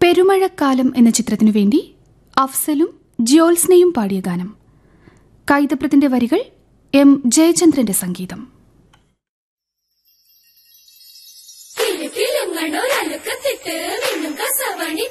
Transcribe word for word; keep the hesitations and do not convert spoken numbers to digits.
പെരുമഴക്കാലം എന്ന ചിത്രത്തിനു വേണ്ടി അഫ്സലും ജ്യോത്സ്നയും പാടിയ ഗാനം. കൈതപ്രത്തിന്റെ വരികൾ എം ജയചന്ദ്രന്റെ സംഗീതം.